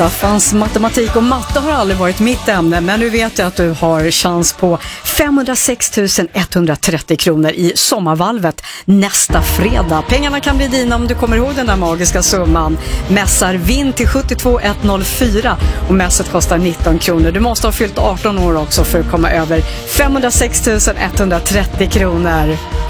Staffans matematik och matte har aldrig varit mitt ämne, men nu vet jag att du har chans på 506 130 kronor i sommarvalvet nästa fredag. Pengarna kan bli dina om du kommer ihåg den där magiska summan. Mässar vinn till 72104 och mässet kostar 19 kronor. Du måste ha fyllt 18 år också för att komma över 506 130 kronor.